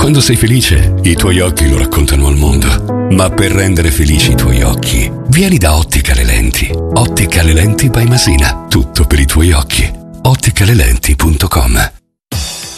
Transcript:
Quando sei felice, i tuoi occhi lo raccontano al mondo. Ma per rendere felici i tuoi occhi, vieni da Ottica Le Lenti. Ottica Le Lenti by Masina. Tutto per i tuoi occhi. otticalelenti.com